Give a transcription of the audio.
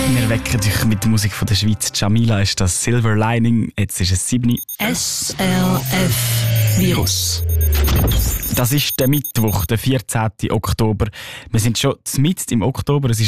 Wir wecken dich mit der Musik von der Schweiz. Jamila ist das Silver Lining. Jetzt ist es 7. SRF-Virus. Das ist der Mittwoch, der 14. Oktober. Wir sind schon mitten im Oktober. Es ist